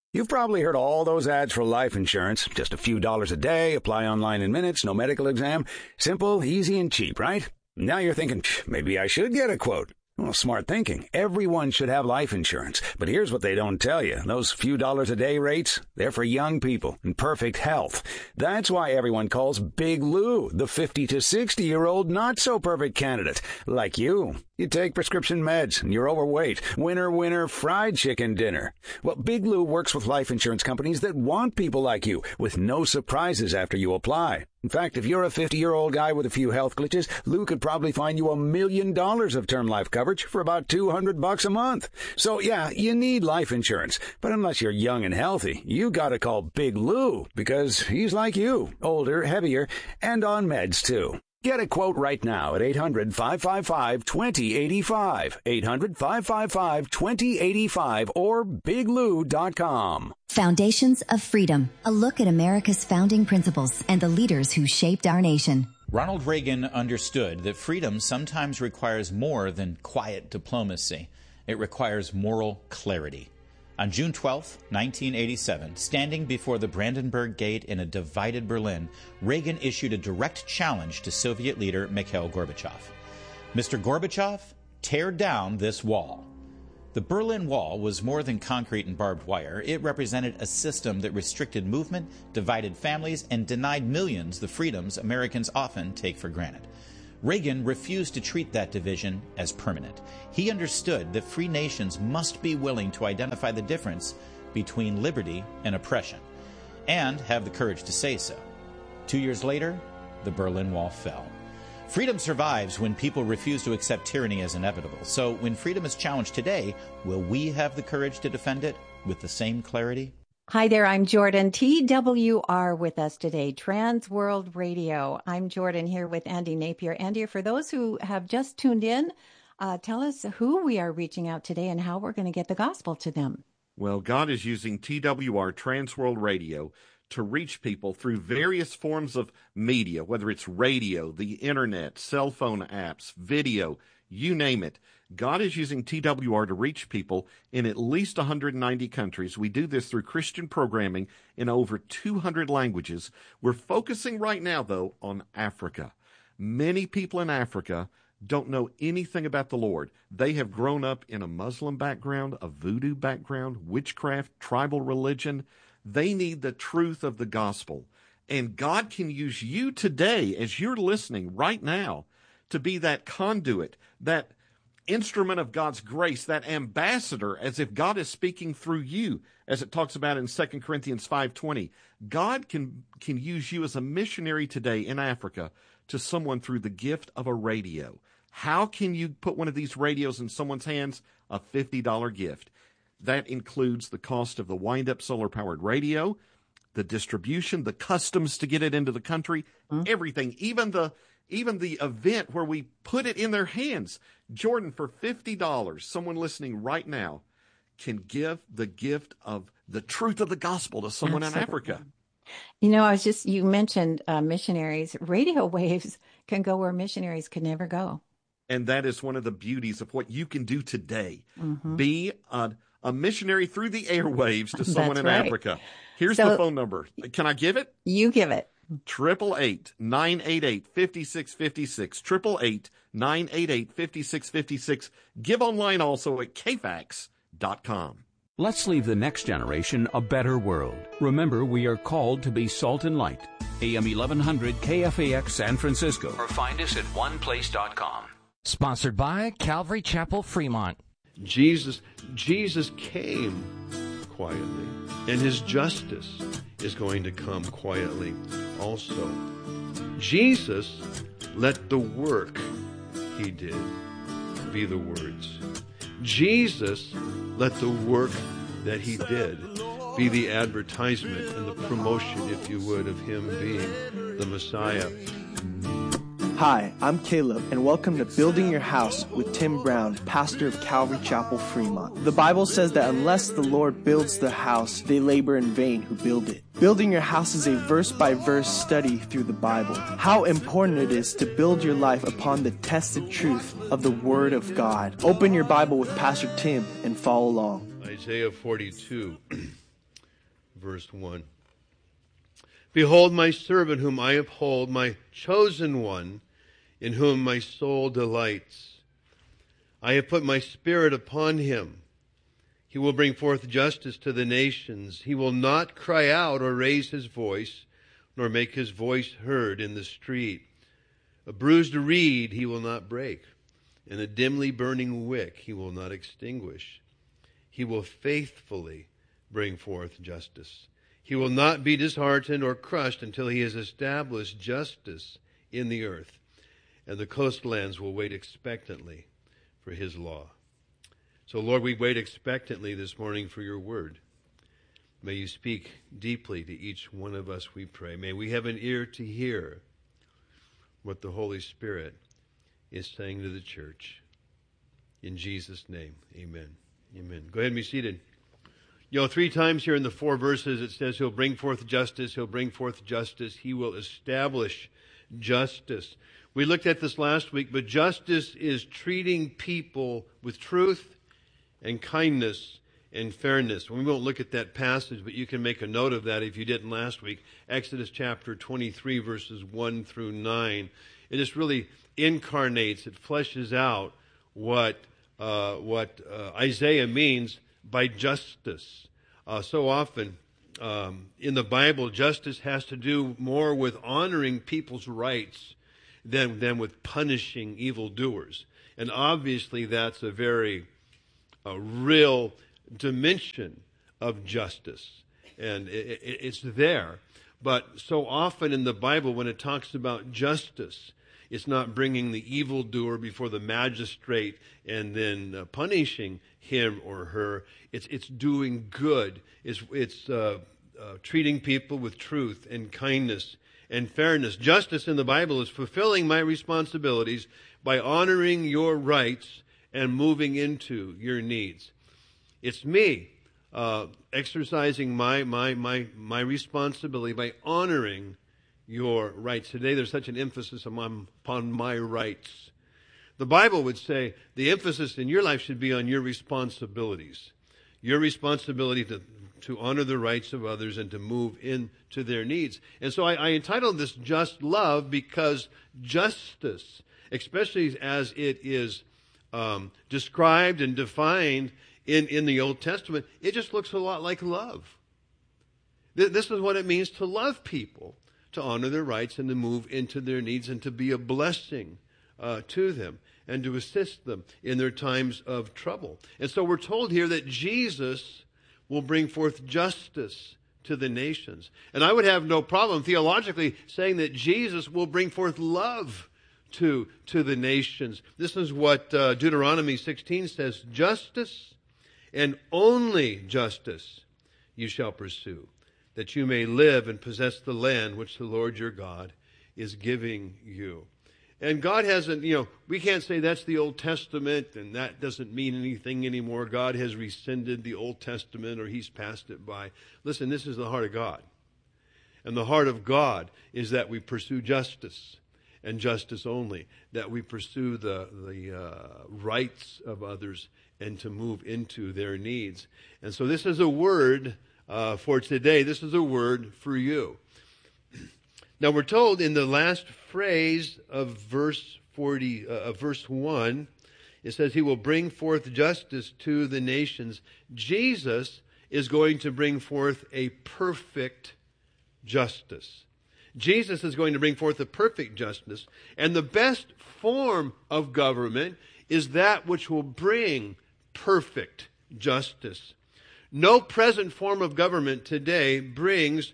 You've probably heard all those ads for life insurance. Just a few dollars a day, apply online in minutes, no medical exam. Simple, easy, and cheap, right? Now you're thinking, maybe I should get a quote. Well, smart thinking. Everyone should have life insurance. But here's what they don't tell you. Those few dollars a day rates, they're for young people in perfect health. That's why everyone calls Big Lou the 50 to 60-year-old not-so-perfect candidate. Like you. You take prescription meds and you're overweight. Winner, fried chicken dinner. Well, Big Lou works with life insurance companies that want people like you with no surprises after you apply. In fact, if you're a 50-year-old guy with a few health glitches, Lou could probably find you $1 million of term life coverage for about $200 a month. So, yeah, you need life insurance. But unless you're young and healthy, you gotta call Big Lou because he's like you, older, heavier, and on meds, too. Get a quote right now at 800-555-2085, 800-555-2085, or biglou.com. Foundations of Freedom, a look at America's founding principles and the leaders who shaped our nation. Ronald Reagan understood that freedom sometimes requires more than quiet diplomacy. It requires moral clarity. On June 12, 1987, standing before the Brandenburg Gate in a divided Berlin, Reagan issued a direct challenge to Soviet leader Mikhail Gorbachev. Mr. Gorbachev, tear down this wall. The Berlin Wall was more than concrete and barbed wire. It represented a system that restricted movement, divided families, and denied millions the freedoms Americans often take for granted. Reagan refused to treat that division as permanent. He understood that free nations must be willing to identify the difference between liberty and oppression, and have the courage to say so. 2 years later, the Berlin Wall fell. Freedom survives when people refuse to accept tyranny as inevitable. So when freedom is challenged today, will we have the courage to defend it with the same clarity? Hi there, I'm Jordan. TWR with us today, Trans World Radio. I'm Jordan here with Andy Napier. Andy, for those who have just tuned in, tell us who we are reaching out today and how we're going to get the gospel to them. Well, God is using TWR, Trans World Radio, to reach people through various forms of media, whether it's radio, the internet, cell phone apps, video, you name it. God is using TWR to reach people in at least 190 countries. We do this through Christian programming in over 200 languages. We're focusing right now, though, on Africa. Many people in Africa don't know anything about the Lord. They have grown up in a Muslim background, a voodoo background, witchcraft, tribal religion. They need the truth of the gospel. And God can use you today, as you're listening right now, to be that conduit, that instrument of God's grace, that ambassador, as if God is speaking through you, as it talks about in 2 Corinthians 5:20. God can use you as a missionary today in Africa to someone through the gift of a radio. How can you put one of these radios in someone's hands? A $50 gift. That includes the cost of the wind-up solar-powered radio, the distribution, the customs to get it into the country, everything, even the event where we put it in their hands. Jordan, for $50, someone listening right now can give the gift of the truth of the gospel to someone in Africa. You know, you mentioned missionaries. Radio waves can go where missionaries could never go. And that is one of the beauties of what you can do today. Be a missionary through the airwaves to someone in Africa. Here's the phone number. Can I give it? You give it. 888-988-5656. 888-988-5656. Give online also at kfax.com. Let's leave the next generation a better world. Remember, we are called to be salt and light. AM 1100 KFAX San Francisco. Or find us at oneplace.com. Sponsored by Calvary Chapel, Fremont. Jesus came quietly, and his justice is going to come quietly also. Jesus let the work he did be the words. Jesus let the work that he did be the advertisement and the promotion, if you would, of him being the Messiah. Hi, I'm Caleb, and welcome to Building Your House with Tim Brown, pastor of Calvary Chapel, Fremont. The Bible says that unless the Lord builds the house, they labor in vain who build it. Building Your House is a verse-by-verse study through the Bible. How important it is to build your life upon the tested truth of the Word of God. Open your Bible with Pastor Tim and follow along. Isaiah 42. verse 1. Behold my servant whom I uphold, my chosen one, in whom my soul delights. I have put my spirit upon him. He will bring forth justice to the nations. He will not cry out or raise his voice, nor make his voice heard in the street. A bruised reed he will not break, and a dimly burning wick he will not extinguish. He will faithfully bring forth justice. He will not be disheartened or crushed until he has established justice in the earth, and the coastlands will wait expectantly for his law. So, Lord, we wait expectantly this morning for your word. May you speak deeply to each one of us, we pray. May we have an ear to hear what the Holy Spirit is saying to the church. In Jesus' name, amen. Amen. Go ahead and be seated. 3 times here in the 4 verses it says he'll bring forth justice, he'll bring forth justice, he will establish justice. We looked at this last week, but justice is treating people with truth and kindness and fairness. We won't look at that passage, but you can make a note of that if you didn't last week. Exodus chapter 23, verses 1 through 9. It just really incarnates, it fleshes out what Isaiah means by justice. So often in the Bible, justice has to do more with honoring people's rights than with punishing evildoers. And obviously that's a very real dimension of justice. And it's there. But so often in the Bible, when it talks about justice, it's not bringing the evildoer before the magistrate and then punishing him or her. It's doing good. It's treating people with truth and kindness and fairness. Justice in the Bible is fulfilling my responsibilities by honoring your rights and moving into your needs. It's me exercising my responsibility by honoring your rights. Today there's such an emphasis upon my rights. The Bible would say the emphasis in your life should be on your responsibilities. Your responsibility to honor the rights of others and to move into their needs. And so I entitled this Just Love because justice, especially as it is described and defined in the Old Testament, it just looks a lot like love. This is what it means to love people, to honor their rights and to move into their needs and to be a blessing to them and to assist them in their times of trouble. And so we're told here that Jesus will bring forth justice to the nations. And I would have no problem theologically saying that Jesus will bring forth love to the nations. This is what Deuteronomy 16 says, justice and only justice you shall pursue, that you may live and possess the land which the Lord your God is giving you. And God hasn't, we can't say that's the Old Testament and that doesn't mean anything anymore. God has rescinded the Old Testament or he's passed it by. Listen, this is the heart of God. And the heart of God is that we pursue justice and justice only, that we pursue the rights of others and to move into their needs. And so this is a word for today. This is a word for you. Now we're told in the last phrase of verse 1, it says he will bring forth justice to the nations. Jesus is going to bring forth a perfect justice. Jesus is going to bring forth a perfect justice, and the best form of government is that which will bring perfect justice. No present form of government today brings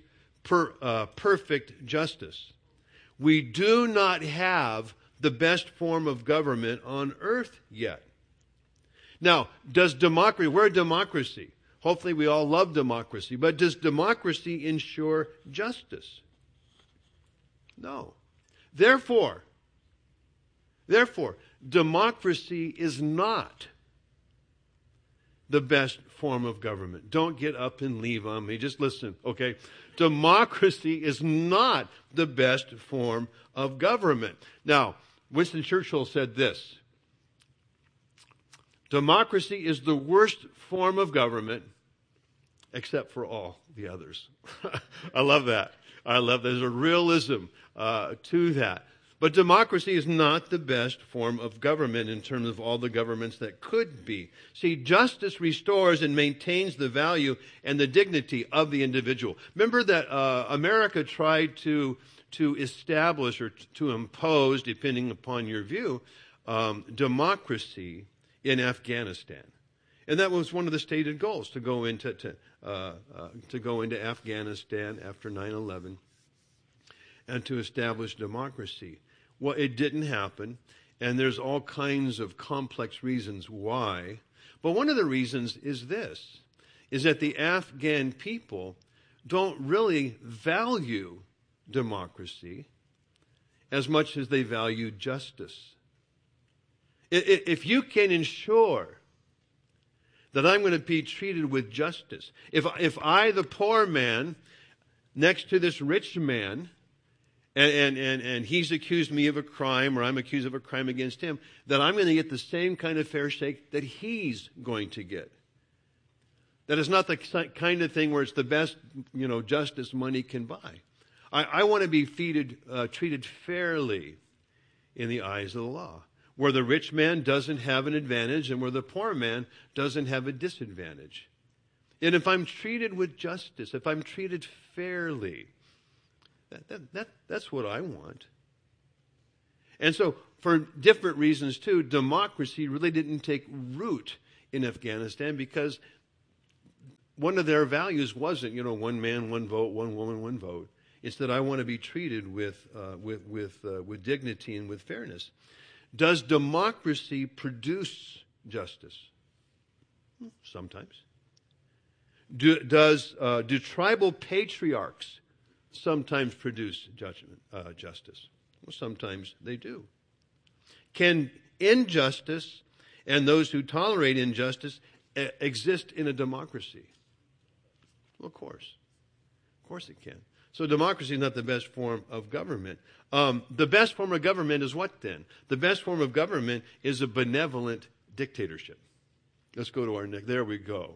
perfect justice. We do not have the best form of government on earth yet. Now, we're a democracy. Hopefully we all love democracy, but does democracy ensure justice? No. Therefore, democracy is not the best form of government. Don't get up and leave on me. Just listen, okay? Democracy is not the best form of government. Now, Winston Churchill said this: democracy is the worst form of government except for all the others. I love that. There's a realism to that. But democracy is not the best form of government in terms of all the governments that could be. See, justice restores and maintains the value and the dignity of the individual. Remember that America tried to establish or to impose, depending upon your view, democracy in Afghanistan. And that was one of the stated goals, to go into Afghanistan after 9/11 and to establish democracy. Well, it didn't happen, and there's all kinds of complex reasons why. But one of the reasons is this, is that the Afghan people don't really value democracy as much as they value justice. If you can ensure that I'm going to be treated with justice, if I, the poor man, next to this rich man, and he's accused me of a crime, or I'm accused of a crime against him, that I'm going to get the same kind of fair shake that he's going to get. That is not the kind of thing where it's the best, justice money can buy. I want to be treated fairly in the eyes of the law, where the rich man doesn't have an advantage and where the poor man doesn't have a disadvantage. And if I'm treated with justice, if I'm treated fairly, that's what I want. And so, for different reasons too, democracy really didn't take root in Afghanistan because one of their values wasn't, one man, one vote, one woman, one vote. It's that I want to be treated with dignity and with fairness. Does democracy produce justice? Sometimes. Do tribal patriarchs sometimes produce justice? Well, sometimes they do. Can injustice and those who tolerate injustice exist in a democracy? Well, of course. Of course it can. So democracy is not the best form of government. The best form of government is what then? The best form of government is a benevolent dictatorship. Let's go to our next. There we go.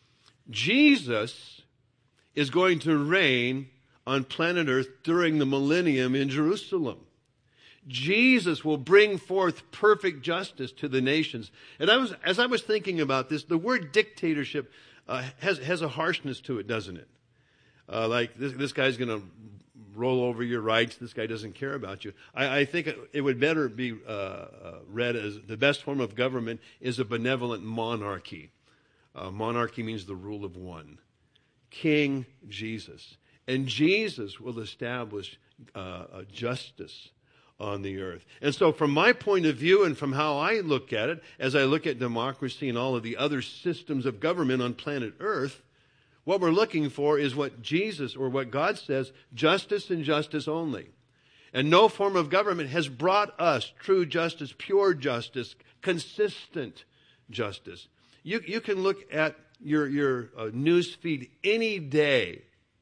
Jesus is going to reign on planet Earth during the millennium in Jerusalem. Jesus will bring forth perfect justice to the nations. And as I was thinking about this, the word dictatorship has a harshness to it, doesn't it? Like this guy's going to roll over your rights. This guy doesn't care about you. I think it would better be read as the best form of government is a benevolent monarchy. Monarchy means the rule of one. King Jesus. And Jesus will establish justice on the earth. And so from my point of view and from how I look at it, as I look at democracy and all of the other systems of government on planet Earth, what we're looking for is what Jesus or what God says, justice and justice only. And no form of government has brought us true justice, pure justice, consistent justice. You can look at your news feed any day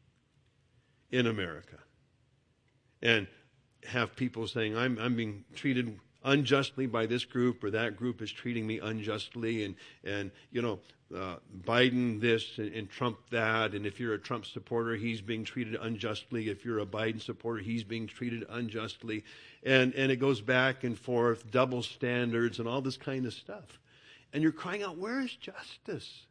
in America and have people saying, I'm being treated unjustly by this group, or that group is treating me unjustly, and Biden this and Trump that, and if you're a Trump supporter, he's being treated unjustly. If you're a Biden supporter, he's being treated unjustly. And it goes back and forth, double standards and all this kind of stuff. And you're crying out, where is justice?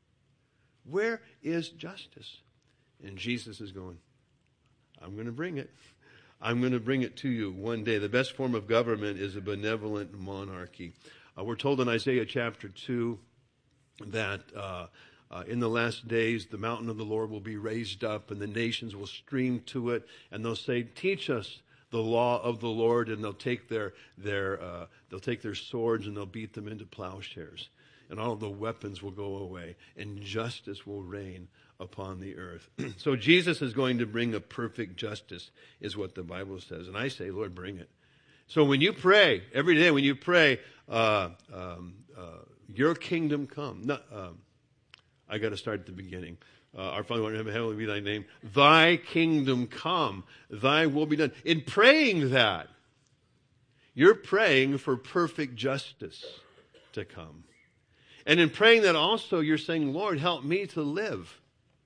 Where is justice? And Jesus is going, I'm going to bring it. I'm going to bring it to you one day. The best form of government is a benevolent monarchy. We're told in Isaiah chapter 2 that in the last days the mountain of the Lord will be raised up and the nations will stream to it, and they'll say, teach us the law of the Lord, and they'll take their swords and they'll beat them into plowshares, and all the weapons will go away, and justice will reign upon the earth. So Jesus is going to bring a perfect justice, is what the Bible says. And I say, Lord, bring it. So when you pray, every day when you pray, your kingdom come. I got to start at the beginning. Our Father, who art in heaven, hallowed be thy name. Thy kingdom come, thy will be done. In praying that, you're praying for perfect justice to come. And in praying that also, you're saying, Lord, help me to live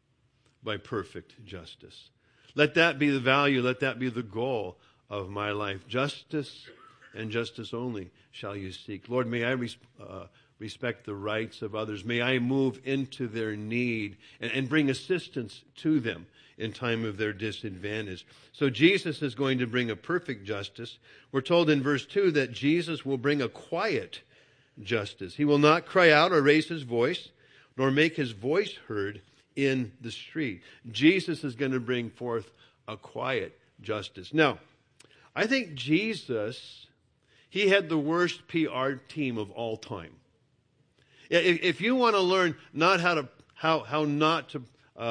by perfect justice. Let that be the value, let that be the goal of my life. Justice and justice only shall you seek. Lord, may I respect the rights of others. May I move into their need and bring assistance to them in time of their disadvantage. So Jesus is going to bring a perfect justice. We're told in verse 2 that Jesus will bring a quiet justice. He will not cry out or raise his voice, nor make his voice heard in the street. Jesus is going to bring forth a quiet justice. Now, I think Jesus, he had the worst PR team of all time. If you want to learn not how not to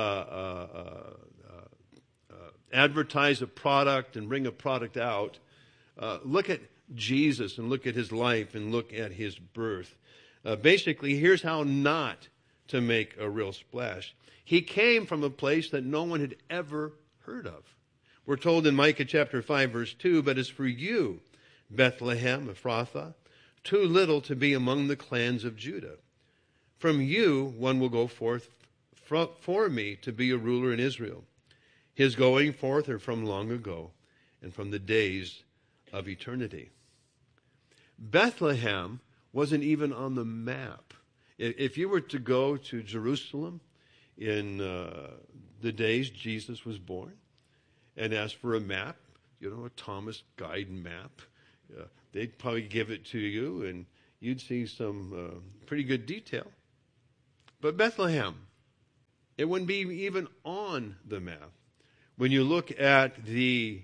advertise a product and bring a product out, look at Jesus and look at his life and look at his birth. Basically, here's how not to make a real splash. He came from a place that no one had ever heard of. We're told in Micah chapter 5, verse 2, "But as for you, Bethlehem Ephrathah, too little to be among the clans of Judah. From you one will go forth for me to be a ruler in Israel. His going forth are from long ago and from the days of eternity." Bethlehem wasn't even on the map. If you were to go to Jerusalem in the days Jesus was born and ask for a map, a Thomas Guide map, they'd probably give it to you and you'd see some pretty good detail. But Bethlehem, it wouldn't be even on the map. When you look at the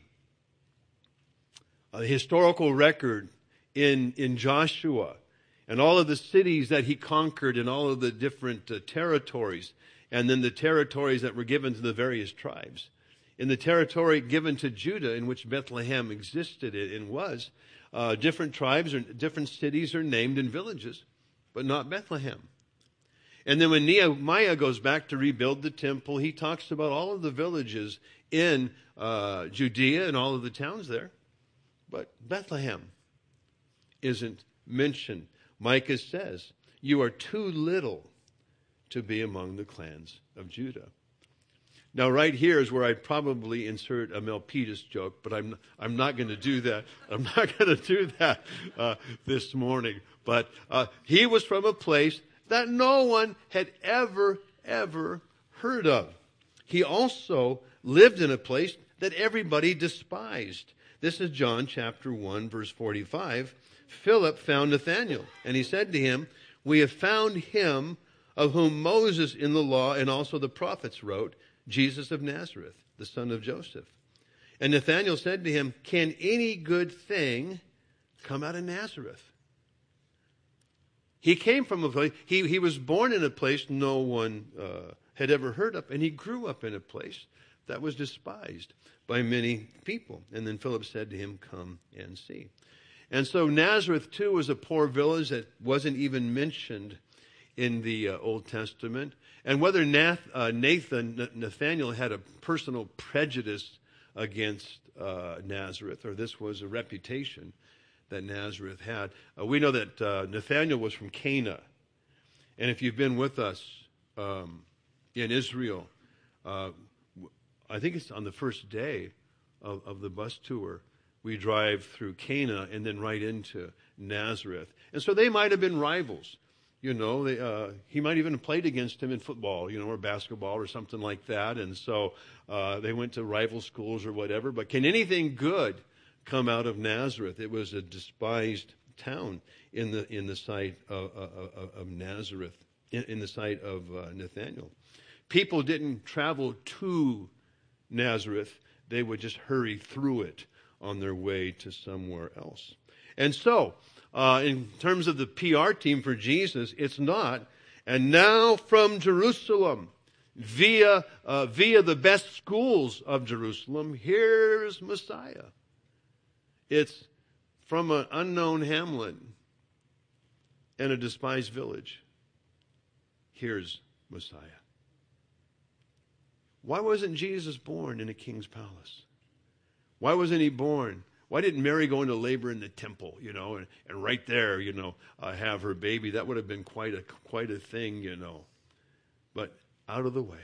historical record in Joshua and all of the cities that he conquered and all of the different territories, and then the territories that were given to the various tribes. In the territory given to Judah, in which Bethlehem existed and was, different tribes or different cities are named in villages, but not Bethlehem. And then when Nehemiah goes back to rebuild the temple, he talks about all of the villages in Judea and all of the towns there. But Bethlehem isn't mentioned. Micah says, "You are too little to be among the clans of Judah." Now, right here is where I'd probably insert a Milpitas joke, but I'm not going to do that. I'm not going to do that this morning. But he was from a place that no one had ever heard of. He also lived in a place that everybody despised. This is John chapter 1, verse 45. Philip found Nathanael, and he said to him, "We have found him of whom Moses in the law and also the prophets wrote, Jesus of Nazareth, the son of Joseph." And Nathanael said to him, "Can any good thing come out of Nazareth?" He came from a place, he was born in a place no one had ever heard of, and he grew up in a place that was despised by many people. And then Philip said to him, "Come and see." And so Nazareth, too, was a poor village that wasn't even mentioned in the Old Testament. And whether Nathanael had a personal prejudice against Nazareth, or this was a reputation that Nazareth had, we know that Nathanael was from Cana. And if you've been with us in Israel, I think it's on the first day of the bus tour, we drive through Cana and then right into Nazareth. And so they might have been rivals. He might even have played against him in football, or basketball or something like that. And so they went to rival schools or whatever. But can anything good come out of Nazareth? It was a despised town in the sight of Nazareth, in the sight of Nathanael. People didn't travel to Nazareth. They would just hurry through it on their way to somewhere else. And so, in terms of the PR team for Jesus, it's not, "And now from Jerusalem, via the best schools of Jerusalem, here's Messiah." It's from an unknown hamlet and a despised village. Here's Messiah. Why wasn't Jesus born in a king's palace? Why wasn't he born? Why didn't Mary go into labor in the temple, and right there, have her baby? That would have been quite a thing, But out of the way.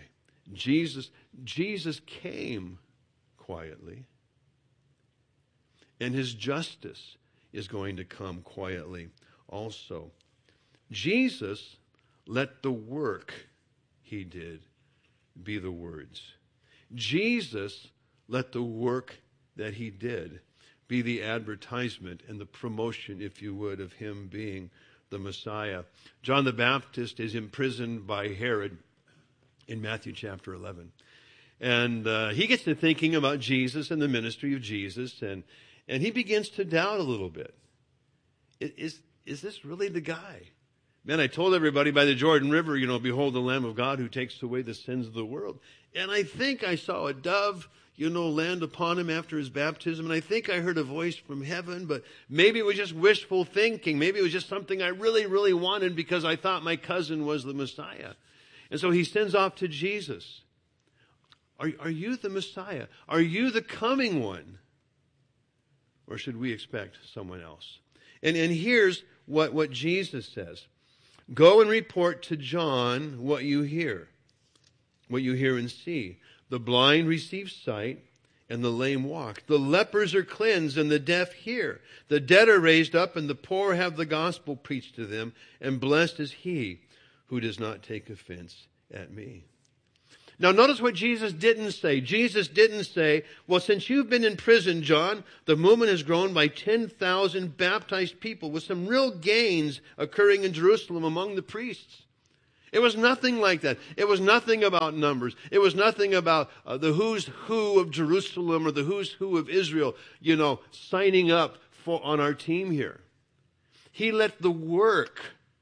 Jesus came quietly, and his justice is going to come quietly also. Jesus let the work he did be the words. Jesus let the work that he did be the advertisement and the promotion, if you would, of him being the Messiah. John the Baptist is imprisoned by Herod in Matthew chapter 11. And he gets to thinking about Jesus and the ministry of Jesus, and he begins to doubt a little bit. Is this really the guy? Man, I told everybody by the Jordan River, behold the Lamb of God who takes away the sins of the world. And I think I saw a dove, land upon him after his baptism. And I think I heard a voice from heaven, but maybe it was just wishful thinking. Maybe it was just something I really, really wanted because I thought my cousin was the Messiah. And so he sends off to Jesus. Are you the Messiah? Are you the coming one? Or should we expect someone else? And here's what Jesus says. Go and report to John what you hear and see. The blind receive sight, and the lame walk. The lepers are cleansed, and the deaf hear. The dead are raised up, and the poor have the gospel preached to them. And blessed is he who does not take offense at me. Now notice what Jesus didn't say. Jesus didn't say, well, since you've been in prison, John, the movement has grown by 10,000 baptized people with some real gains occurring in Jerusalem among the priests. It was nothing like that. It was nothing about numbers. It was nothing about the who's who of Jerusalem or the who's who of Israel, signing up on our team here. He let the work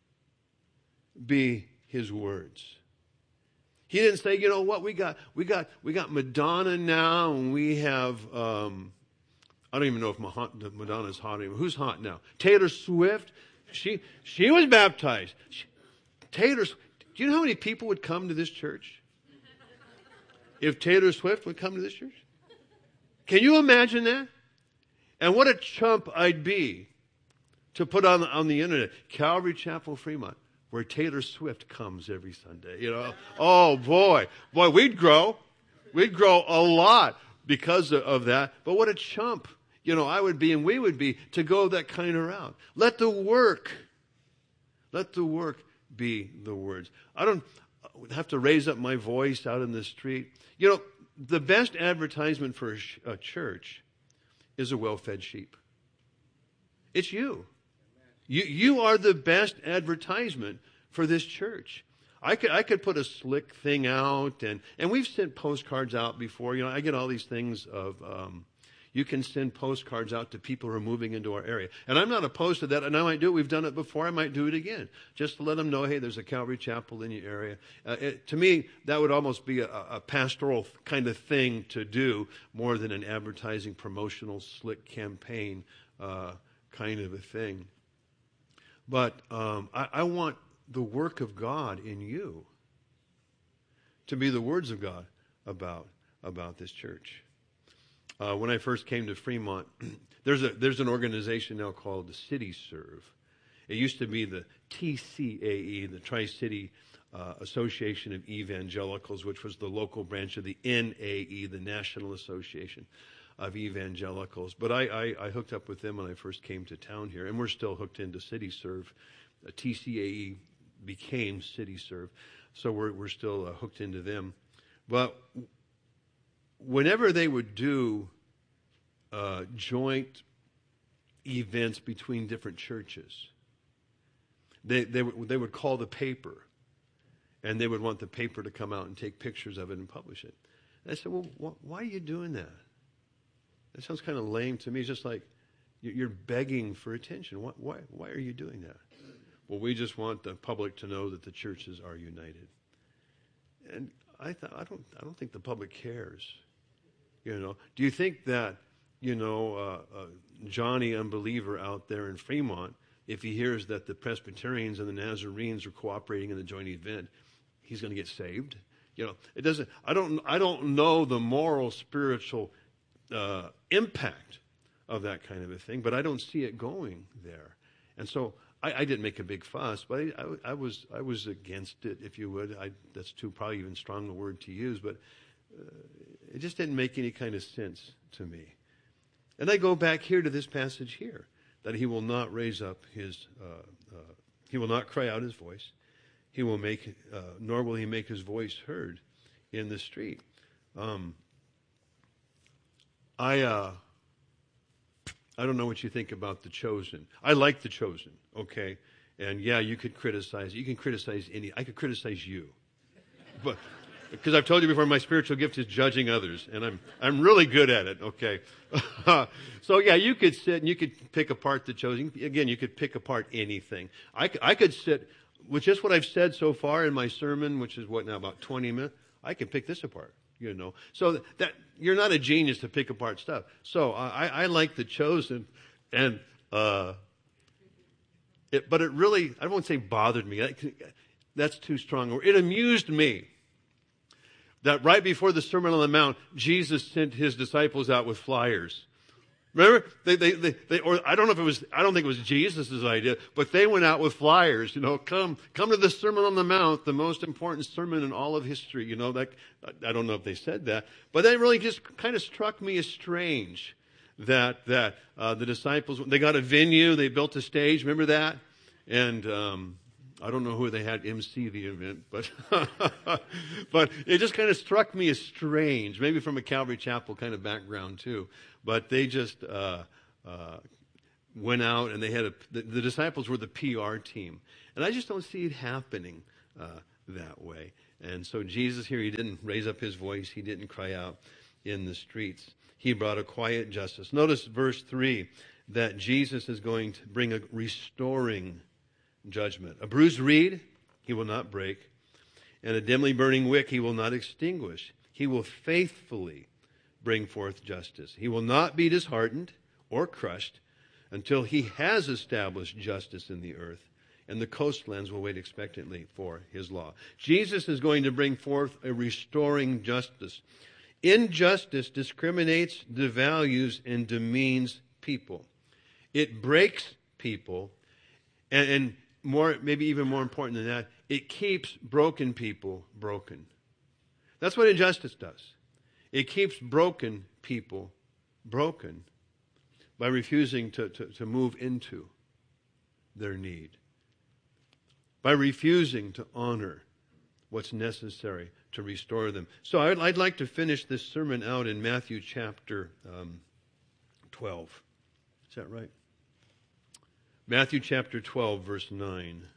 be his words. He didn't say, what, we got Madonna now, and we have, I don't even know if Madonna's hot anymore. Who's hot now? Taylor Swift. She was baptized. Do you know how many people would come to this church if Taylor Swift would come to this church? Can you imagine that? And what a chump I'd be to put on the internet, Calvary Chapel Fremont, where Taylor Swift comes every Sunday. Oh boy, we'd grow a lot because of that. But what a chump, I would be and we would be to go that kind of route. Let the work be the words. I don't have to raise up my voice out in the street. The best advertisement for a church is a well-fed sheep. It's you. You are the best advertisement for this church. I could put a slick thing out, and we've sent postcards out before. I get all these things of you can send postcards out to people who are moving into our area. And I'm not opposed to that, and I might do it. We've done it before. I might do it again, just to let them know, hey, there's a Calvary Chapel in your area. To me, that would almost be a pastoral kind of thing to do more than an advertising, promotional, slick campaign kind of a thing. But I want the work of God in you to be the words of God about this church. When I first came to Fremont, there's an organization now called the City Serve. It used to be the TCAE, the Tri-City Association of Evangelicals, which was the local branch of the NAE, the National Association of Evangelicals. But I hooked up with them when I first came to town here, and we're still hooked into City Serve. TCAE became City Serve, so we're still hooked into them. But whenever they would do joint events between different churches, they would call the paper, and they would want the paper to come out and take pictures of it and publish it. And I said, well, why are you doing that? That sounds kind of lame to me. It's just like you're begging for attention. Why are you doing that? Well, we just want the public to know that the churches are united. And I thought, I don't think the public cares. Do you think that, Johnny Unbeliever out there in Fremont, if he hears that the Presbyterians and the Nazarenes are cooperating in the joint event, he's going to get saved? It doesn't. I don't know the moral, spiritual impact of that kind of a thing, but I don't see it going there. And so I didn't make a big fuss, but I was against it, if you would. That's probably even strong a word to use, but it just didn't make any kind of sense to me. And I go back here to this passage here, that he will not raise up his, he will not cry out his voice. He will make, nor will he make his voice heard in the street. I don't know what you think about The Chosen. I like The Chosen, okay? And yeah, you could criticize. You can criticize I could criticize you. But because I've told you before, my spiritual gift is judging others, and I'm really good at it, okay? So yeah, you could sit and you could pick apart The Chosen. Again, you could pick apart anything. I could sit with just what I've said so far in my sermon, which is what now, about 20 minutes. I can pick this apart. So that you're not a genius to pick apart stuff. So I like The Chosen, and but it really, I won't say bothered me. That's too strong. It amused me that right before the Sermon on the Mount, Jesus sent his disciples out with flyers. Remember, or I don't think it was Jesus' idea, but they went out with flyers. Come to the Sermon on the Mount, the most important sermon in all of history. That I don't know if they said that, but that really just kind of struck me as strange that the disciples, they got a venue, they built a stage. Remember that? And I don't know who they had MC the event, but but it just kind of struck me as strange, maybe from a Calvary Chapel kind of background too. But they just went out, and they had the disciples were the PR team, and I just don't see it happening that way. And so Jesus here, he didn't raise up his voice, he didn't cry out in the streets. He brought a quiet justice. Notice verse 3 that Jesus is going to bring a restoring judgment. A bruised reed he will not break, and a dimly burning wick he will not extinguish. He will faithfully bring forth justice. He will not be disheartened or crushed until he has established justice in the earth, and the coastlands will wait expectantly for his law. Jesus is going to bring forth a restoring justice. Injustice discriminates, devalues, and demeans people. It breaks people, and more, maybe even more important than that, it keeps broken people broken. That's what injustice does. It keeps broken people broken by refusing to move into their need, by refusing to honor what's necessary to restore them. So I'd like to finish this sermon out in Matthew chapter 12. Is that right? Matthew chapter 12, verse 9.